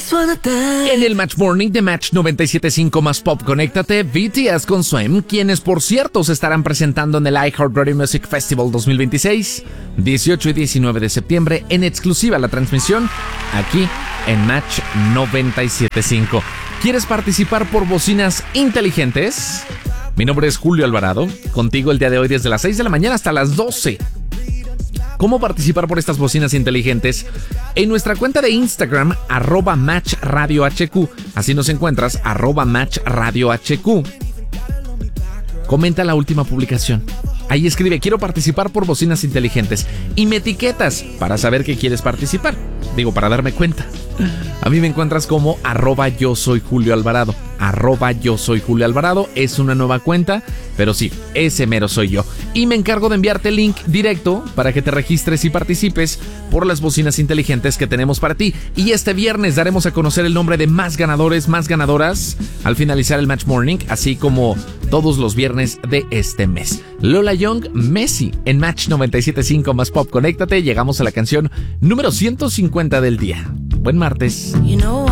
En el Match Morning de Match 97.5 más Pop, conéctate BTS con Swim, quienes por cierto se estarán presentando en el iHeartRadio Music Festival 2026, 18 y 19 de septiembre, en exclusiva la transmisión aquí en Match 97.5. ¿Quieres participar por bocinas inteligentes? Mi nombre es Julio Alvarado, contigo el día de hoy desde las 6 de la mañana hasta las 12. ¿Cómo participar por estas bocinas inteligentes? En nuestra cuenta de Instagram, @MatchRadioHQ. Así nos encuentras, @MatchRadioHQ. Comenta la última publicación. Ahí escribe, quiero participar por bocinas inteligentes. Y me etiquetas para saber que quieres participar. Digo, para darme cuenta. A mí me encuentras como @yo soy Julio Alvarado. @yo soy Julio Alvarado es una nueva cuenta, pero sí, ese mero soy yo. Y me encargo de enviarte el link directo para que te registres y participes por las bocinas inteligentes que tenemos para ti. Y este viernes daremos a conocer el nombre de más ganadores, más ganadoras al finalizar el Match Morning, así como todos los viernes de este mes. Lola Young, Messi, en Match 97.5 más Pop. Conéctate, llegamos a la canción número 150 del día. Buen martes.